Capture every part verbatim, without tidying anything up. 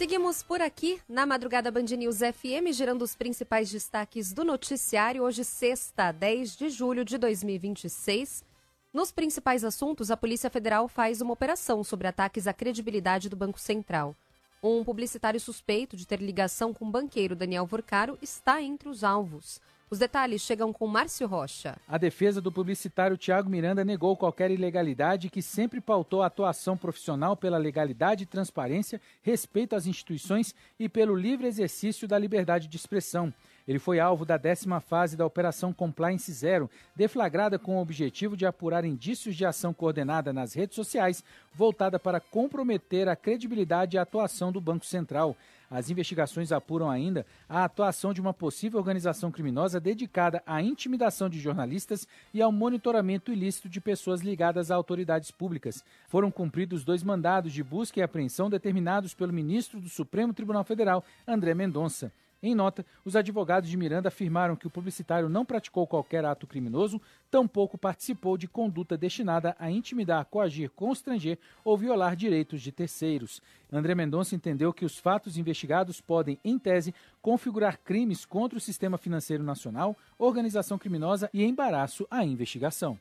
Seguimos por aqui na Madrugada Band News F M, girando os principais destaques do noticiário. Hoje, sexta, dez de julho de dois mil e vinte e seis. Nos principais assuntos, a Polícia Federal faz uma operação sobre ataques à credibilidade do Banco Central. Um publicitário suspeito de ter ligação com o banqueiro Daniel Vorcaro está entre os alvos. Os detalhes chegam com Márcio Rocha. A defesa do publicitário Tiago Miranda negou qualquer ilegalidade, que sempre pautou a atuação profissional pela legalidade e transparência, respeito às instituições e pelo livre exercício da liberdade de expressão. Ele foi alvo da décima fase da Operação Compliance Zero, deflagrada com o objetivo de apurar indícios de ação coordenada nas redes sociais, voltada para comprometer a credibilidade e a atuação do Banco Central. As investigações apuram ainda a atuação de uma possível organização criminosa dedicada à intimidação de jornalistas e ao monitoramento ilícito de pessoas ligadas a autoridades públicas. Foram cumpridos dois mandados de busca e apreensão determinados pelo ministro do Supremo Tribunal Federal, André Mendonça. Em nota, os advogados de Miranda afirmaram que o publicitário não praticou qualquer ato criminoso, tampouco participou de conduta destinada a intimidar, coagir, constranger ou violar direitos de terceiros. André Mendonça entendeu que os fatos investigados podem, em tese, configurar crimes contra o sistema financeiro nacional, organização criminosa e embaraço à investigação.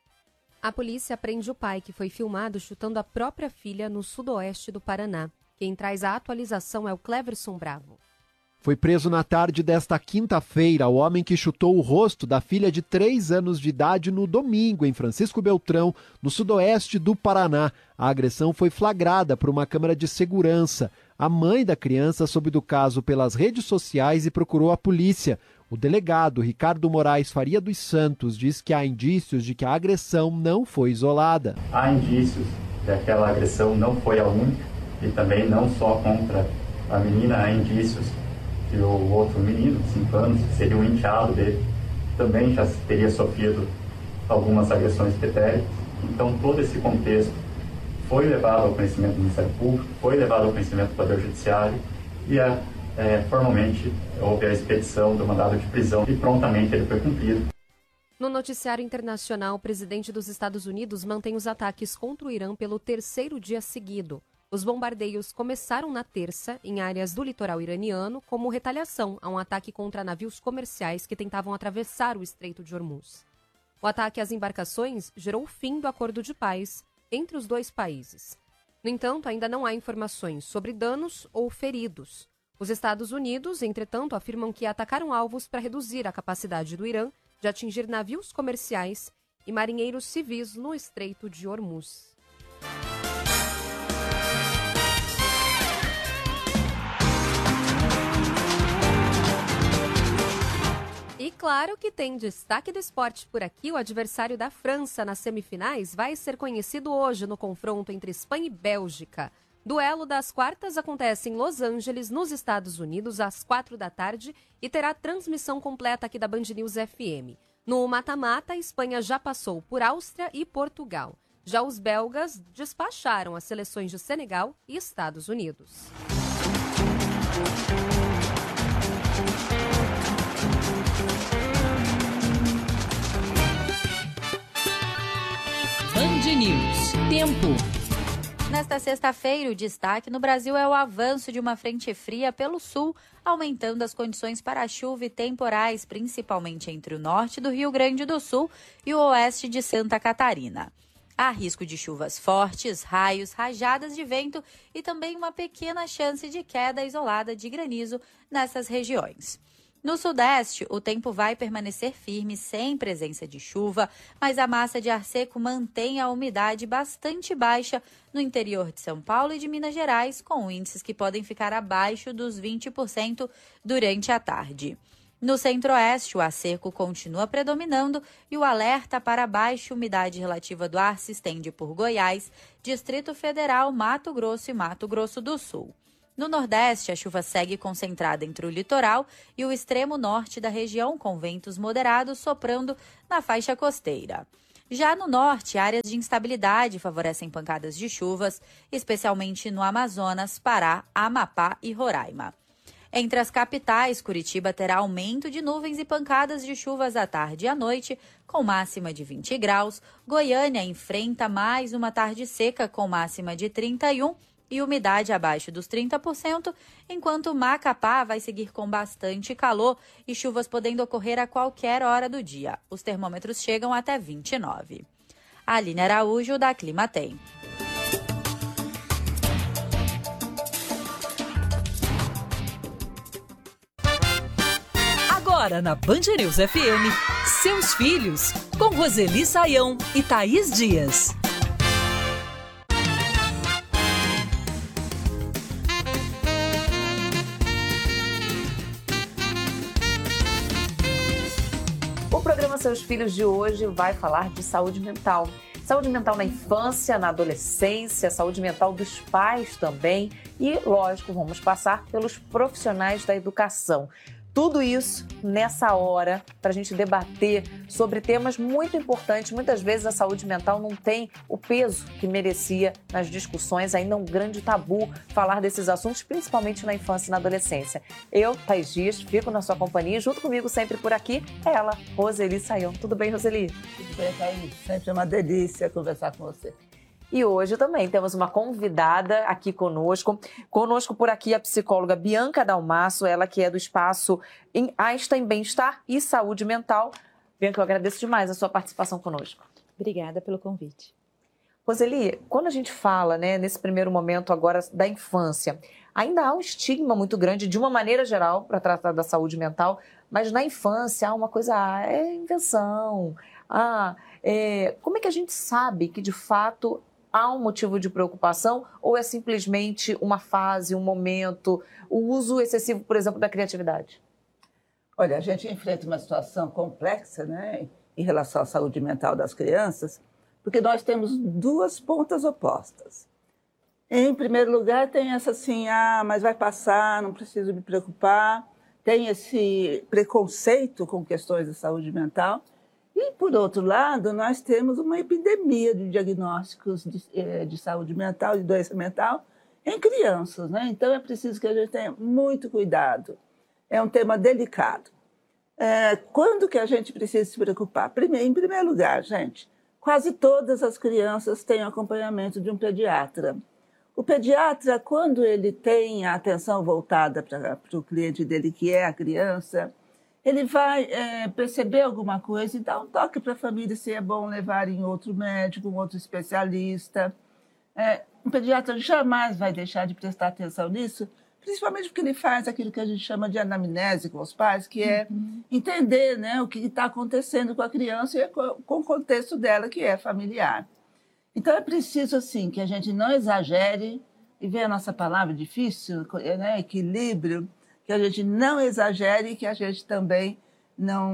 A polícia prende o pai que foi filmado chutando a própria filha no sudoeste do Paraná. Quem traz a atualização é o Cleverson Bravo. Foi preso na tarde desta quinta-feira o homem que chutou o rosto da filha de três anos de idade no domingo, em Francisco Beltrão, no sudoeste do Paraná. A agressão foi flagrada por uma câmera de segurança. A mãe da criança soube do caso pelas redes sociais e procurou a polícia. O delegado Ricardo Moraes Faria dos Santos diz que há indícios de que a agressão não foi isolada. Há indícios que aquela agressão não foi a única e também não só contra a menina, há indícios que o outro menino, de cinco anos, que seria um enteado dele, também já teria sofrido algumas agressões pretéritas. Então, todo esse contexto foi levado ao conhecimento do Ministério Público, foi levado ao conhecimento do Poder Judiciário e, é, é, formalmente, houve a expedição do mandado de prisão e prontamente ele foi cumprido. No noticiário internacional, o presidente dos Estados Unidos mantém os ataques contra o Irã pelo terceiro dia seguido. Os bombardeios começaram na terça em áreas do litoral iraniano como retaliação a um ataque contra navios comerciais que tentavam atravessar o Estreito de Hormuz. O ataque às embarcações gerou o fim do acordo de paz entre os dois países. No entanto, ainda não há informações sobre danos ou feridos. Os Estados Unidos, entretanto, afirmam que atacaram alvos para reduzir a capacidade do Irã de atingir navios comerciais e marinheiros civis no Estreito de Hormuz. E claro que tem destaque do esporte por aqui. O adversário da França nas semifinais vai ser conhecido hoje no confronto entre Espanha e Bélgica. Duelo das quartas acontece em Los Angeles, nos Estados Unidos, às quatro da tarde e terá transmissão completa aqui da Band News F M. No mata-mata, a Espanha já passou por Áustria e Portugal. Já os belgas despacharam as seleções de Senegal e Estados Unidos. Band News. Tempo. Nesta sexta-feira, o destaque no Brasil é o avanço de uma frente fria pelo sul, aumentando as condições para chuva e temporais, principalmente entre o norte do Rio Grande do Sul e o oeste de Santa Catarina. Há risco de chuvas fortes, raios, rajadas de vento e também uma pequena chance de queda isolada de granizo nessas regiões. No sudeste, o tempo vai permanecer firme, sem presença de chuva, mas a massa de ar seco mantém a umidade bastante baixa no interior de São Paulo e de Minas Gerais, com índices que podem ficar abaixo dos vinte por cento durante a tarde. No centro-oeste, o ar seco continua predominando e o alerta para baixa umidade relativa do ar se estende por Goiás, Distrito Federal, Mato Grosso e Mato Grosso do Sul. No Nordeste, a chuva segue concentrada entre o litoral e o extremo norte da região, com ventos moderados soprando na faixa costeira. Já no norte, áreas de instabilidade favorecem pancadas de chuvas, especialmente no Amazonas, Pará, Amapá e Roraima. Entre as capitais, Curitiba terá aumento de nuvens e pancadas de chuvas à tarde e à noite, com máxima de vinte graus. Goiânia enfrenta mais uma tarde seca, com máxima de trinta e um. e umidade abaixo dos trinta por cento, enquanto Macapá vai seguir com bastante calor e chuvas podendo ocorrer a qualquer hora do dia. Os termômetros chegam até vinte e nove. Aline Araújo, da Climatempo. Agora na Band News F M, Seus Filhos, com Roseli Saião e Thaís Dias. O programa Seus Filhos de hoje vai falar de saúde mental. Saúde mental na infância, na adolescência, saúde mental dos pais também e, lógico, vamos passar pelos profissionais da educação. Tudo isso nessa hora para a gente debater sobre temas muito importantes. Muitas vezes a saúde mental não tem o peso que merecia nas discussões, ainda é um grande tabu falar desses assuntos, principalmente na infância e na adolescência. Eu, Thaís Dias, fico na sua companhia, junto comigo sempre por aqui, é ela, Roseli Saião. Tudo bem, Roseli? Tudo bem, Thaís. Sempre é uma delícia conversar com você. E hoje também temos uma convidada aqui conosco. Conosco por aqui a psicóloga Bianca Dalmasso, ela que é do espaço em Einstein Bem-Estar e Saúde Mental. Bianca, eu agradeço demais a sua participação conosco. Obrigada pelo convite. Roseli, quando a gente fala, né, nesse primeiro momento agora da infância, ainda há um estigma muito grande, de uma maneira geral, para tratar da saúde mental, mas na infância há uma coisa, ah, é invenção. Ah, é... Como é que a gente sabe que, de fato, há um motivo de preocupação ou é simplesmente uma fase, um momento, o uso excessivo, por exemplo, da criatividade? Olha, a gente enfrenta uma situação complexa, né, em relação à saúde mental das crianças, porque nós temos duas pontas opostas. Em primeiro lugar, tem essa assim, ah, mas vai passar, não preciso me preocupar. Tem esse preconceito com questões de saúde mental. E, por outro lado, nós temos uma epidemia de diagnósticos de, de saúde mental, de doença mental, em crianças, né? Então, é preciso que a gente tenha muito cuidado. É um tema delicado. É, quando que a gente precisa se preocupar? Primeiro, em primeiro lugar, gente, quase todas as crianças têm acompanhamento de um pediatra. O pediatra, quando ele tem a atenção voltada para o cliente dele, que é a criança, ele vai é, perceber alguma coisa e dar um toque para a família se é bom levar em outro médico, um outro especialista. É, um pediatra jamais vai deixar de prestar atenção nisso, principalmente porque ele faz aquilo que a gente chama de anamnese com os pais, que é uhum. entender, né, o que está acontecendo com a criança e com o contexto dela, que é familiar. Então, é preciso, assim, que a gente não exagere, e vê a nossa palavra difícil, né, equilíbrio, que a gente não exagere e que a gente também não,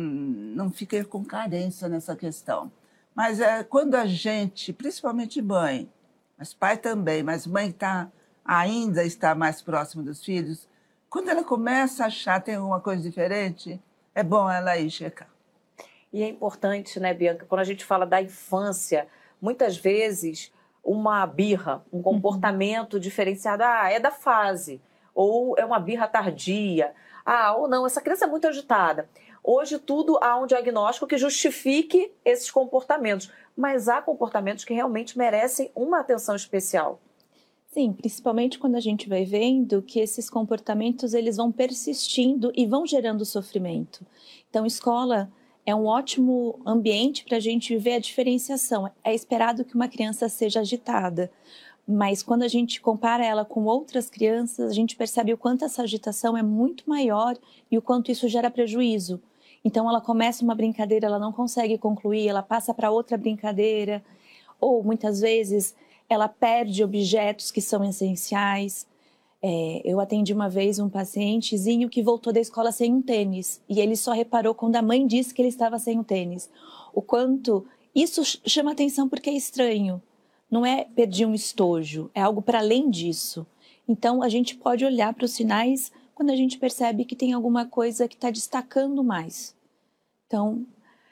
não fique com carência nessa questão. Mas é, quando a gente, principalmente mãe, mas pai também, mas mãe tá, ainda está mais próxima dos filhos, quando ela começa a achar que tem alguma coisa diferente, é bom ela ir checar. E é importante, né, Bianca, quando a gente fala da infância, muitas vezes uma birra, um comportamento uhum. diferenciado, ah, é da fase, ou é uma birra tardia, ah, ou não, essa criança é muito agitada. Hoje tudo há um diagnóstico que justifique esses comportamentos, mas há comportamentos que realmente merecem uma atenção especial. Sim, principalmente quando a gente vai vendo que esses comportamentos eles vão persistindo e vão gerando sofrimento. Então, escola é um ótimo ambiente para a gente ver a diferenciação. É esperado que uma criança seja agitada, mas quando a gente compara ela com outras crianças, a gente percebe o quanto essa agitação é muito maior e o quanto isso gera prejuízo. Então, ela começa uma brincadeira, ela não consegue concluir, ela passa para outra brincadeira, ou muitas vezes ela perde objetos que são essenciais. É, eu atendi uma vez um pacientezinho que voltou da escola sem um tênis, e ele só reparou quando a mãe disse que ele estava sem um tênis. O quanto isso chama atenção porque é estranho. Não é perder um estojo, é algo para além disso. Então, a gente pode olhar para os sinais quando a gente percebe que tem alguma coisa que está destacando mais. Então,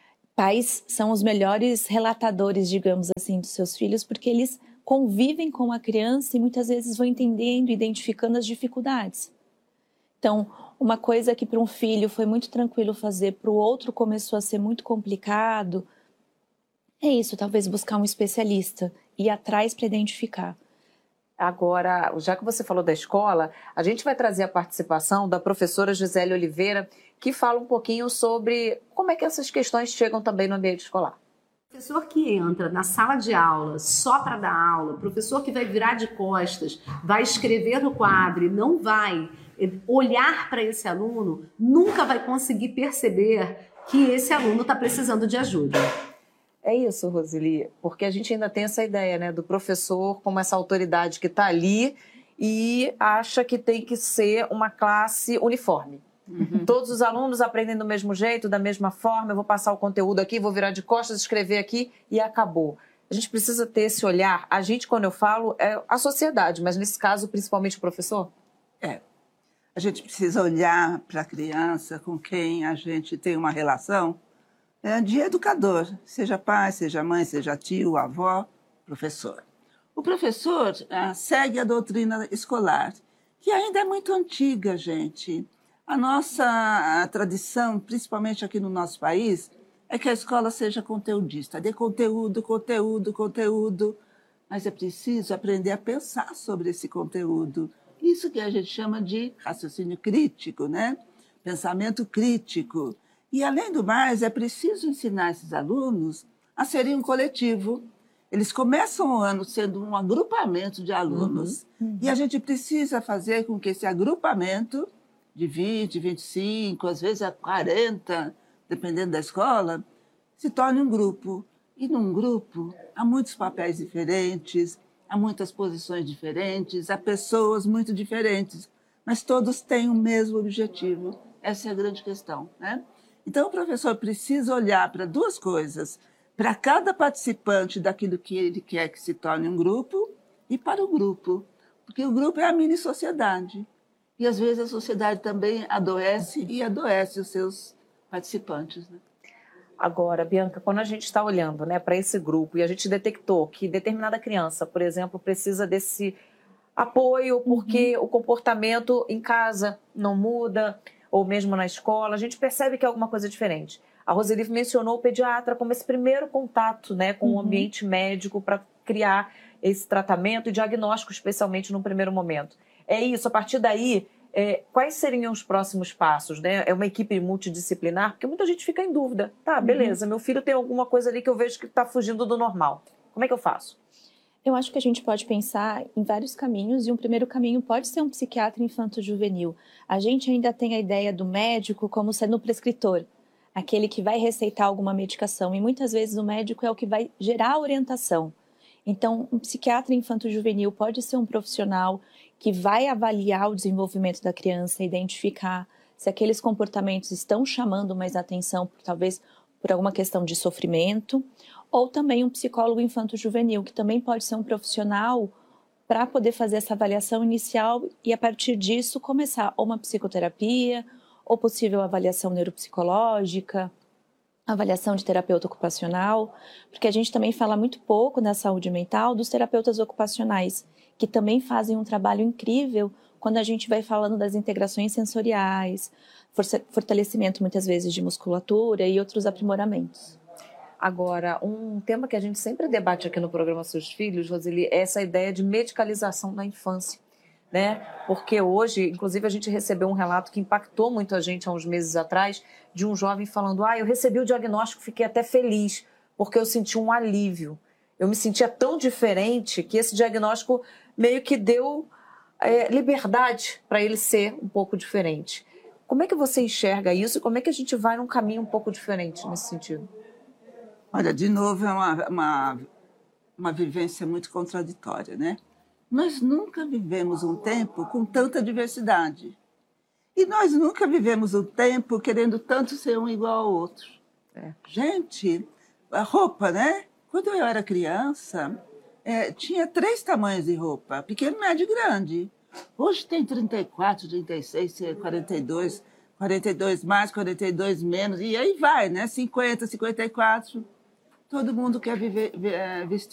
pais são os melhores relatadores, digamos assim, dos seus filhos, porque eles convivem com a criança e muitas vezes vão entendendo, identificando as dificuldades. Então, uma coisa que para um filho foi muito tranquilo fazer, para o outro começou a ser muito complicado, é isso, talvez buscar um especialista, ir atrás para identificar. Agora, já que você falou da escola, a gente vai trazer a participação da professora Gisele Oliveira, que fala um pouquinho sobre como é que essas questões chegam também no ambiente escolar. Professor que entra na sala de aula só para dar aula, professor que vai virar de costas, vai escrever no quadro e não vai olhar para esse aluno, nunca vai conseguir perceber que esse aluno está precisando de ajuda. É isso, Roseli, porque a gente ainda tem essa ideia, né, do professor como essa autoridade que está ali e acha que tem que ser uma classe uniforme. Uhum. Todos os alunos aprendem do mesmo jeito, da mesma forma, eu vou passar o conteúdo aqui, vou virar de costas, escrever aqui e acabou. A gente precisa ter esse olhar. A gente, quando eu falo, é a sociedade, mas nesse caso, principalmente o professor? É. A gente precisa olhar para a criança com quem a gente tem uma relação é, de educador, seja pai, seja mãe, seja tio, avó, professor. O professor ah, segue a doutrina escolar, que ainda é muito antiga, gente. A nossa a tradição, principalmente aqui no nosso país, é que a escola seja conteudista, dê conteúdo, conteúdo, conteúdo. Mas é preciso aprender a pensar sobre esse conteúdo. Isso que a gente chama de raciocínio crítico, né? Pensamento crítico. E, além do mais, é preciso ensinar esses alunos a serem um coletivo. Eles começam o ano sendo um agrupamento de alunos. Uhum. Uhum. E a gente precisa fazer com que esse agrupamento de vinte, vinte e cinco, às vezes a quarenta, dependendo da escola, se torne um grupo. E num grupo há muitos papéis diferentes, há muitas posições diferentes, há pessoas muito diferentes, mas todos têm o mesmo objetivo. Essa é a grande questão, né? Então o professor precisa olhar para duas coisas, para cada participante daquilo que ele quer que se torne um grupo e para o grupo, porque o grupo é a mini-sociedade. E, às vezes, a sociedade também adoece e adoece os seus participantes. Né? Agora, Bianca, quando a gente está olhando, né, para esse grupo e a gente detectou que determinada criança, por exemplo, precisa desse apoio porque uhum. o comportamento em casa não muda, ou mesmo na escola, a gente percebe que é alguma coisa diferente. A Roseli mencionou o pediatra como esse primeiro contato, né, com uhum. o ambiente médico para criar esse tratamento e diagnóstico, especialmente no primeiro momento. É isso, a partir daí, é, quais seriam os próximos passos? Né? É uma equipe multidisciplinar? Porque muita gente fica em dúvida. Tá, beleza, uhum. meu filho tem alguma coisa ali que eu vejo que está fugindo do normal. Como é que eu faço? Eu acho que a gente pode pensar em vários caminhos e um primeiro caminho pode ser um psiquiatra infanto-juvenil. A gente ainda tem a ideia do médico como sendo o prescritor, aquele que vai receitar alguma medicação e muitas vezes o médico é o que vai gerar a orientação. Então, um psiquiatra infanto-juvenil pode ser um profissional que vai avaliar o desenvolvimento da criança, identificar se aqueles comportamentos estão chamando mais atenção, por, talvez por alguma questão de sofrimento, ou também um psicólogo infanto-juvenil, que também pode ser um profissional para poder fazer essa avaliação inicial e, a partir disso, começar ou uma psicoterapia, ou possível avaliação neuropsicológica, avaliação de terapeuta ocupacional, porque a gente também fala muito pouco na saúde mental dos terapeutas ocupacionais, que também fazem um trabalho incrível quando a gente vai falando das integrações sensoriais, fortalecimento muitas vezes de musculatura e outros aprimoramentos. Agora, um tema que a gente sempre debate aqui no programa Seus Filhos, Roseli, é essa ideia de medicalização na infância, né? Porque hoje, inclusive, a gente recebeu um relato que impactou muito a gente há uns meses atrás, de um jovem falando, ah, eu recebi o diagnóstico, fiquei até feliz, porque eu senti um alívio. Eu me sentia tão diferente que esse diagnóstico meio que deu é, liberdade para ele ser um pouco diferente. Como é que você enxerga isso e como é que a gente vai num caminho um pouco diferente nesse sentido? Olha, de novo, é uma, uma, uma vivência muito contraditória, né? Nós nunca vivemos um tempo com tanta diversidade. E nós nunca vivemos um tempo querendo tanto ser um igual ao outro. É. Gente, a roupa, né? Quando eu era criança, é, tinha três tamanhos de roupa, pequeno, médio e grande. Hoje tem trinta e quatro, trinta e seis, quarenta e dois, quarenta e dois mais, quarenta e dois menos, e aí vai, né? cinquenta, cinquenta e quatro. Todo mundo quer viver, vestir